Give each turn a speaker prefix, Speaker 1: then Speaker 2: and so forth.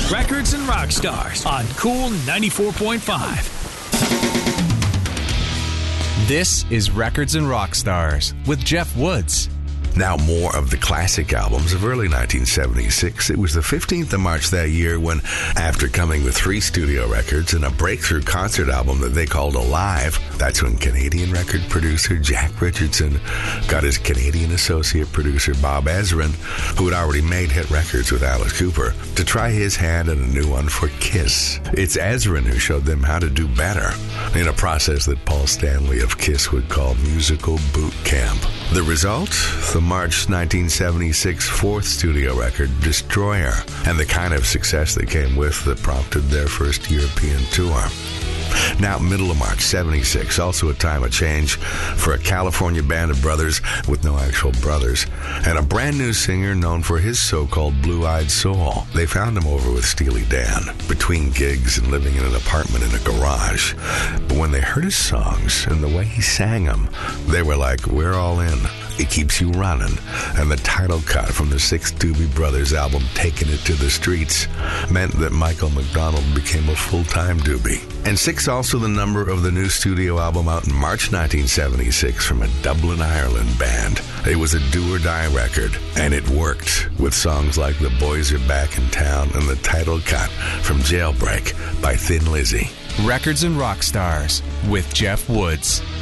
Speaker 1: Records and Rock Stars on Cool 94.5.
Speaker 2: This is Records and Rock Stars with Jeff Woods.
Speaker 3: Now more of the classic albums of early 1976. It was the 15th of March that year when, after coming with 3 studio records and a breakthrough concert album that they called Alive, that's when Canadian record producer Jack Richardson got his Canadian associate producer Bob Ezrin, who had already made hit records with Alice Cooper, to try his hand at a new one for Kiss. It's Ezrin who showed them how to do better, in a process that Paul Stanley of Kiss would call musical boot camp. The result? The March 1976 4th studio record, Destroyer, and the kind of success that came with that prompted their first European tour. Now, middle of March 76, also a time of change for a California band of brothers with no actual brothers, and a brand new singer known for his so-called blue-eyed soul. They found him over with Steely Dan, between gigs and living in an apartment in a garage. But when they heard his songs and the way he sang them, they were like, we're all in. It Keeps You Running, and the title cut from the 6th Doobie Brothers album, Taking It to the Streets, meant that Michael McDonald became a full-time Doobie. And 6 also the number of the new studio album out in March 1976 from a Dublin, Ireland band. It was a do-or-die record, and it worked, with songs like The Boys Are Back in Town and the title cut from Jailbreak by Thin Lizzy.
Speaker 2: Records and Rock Stars with Jeff Woods.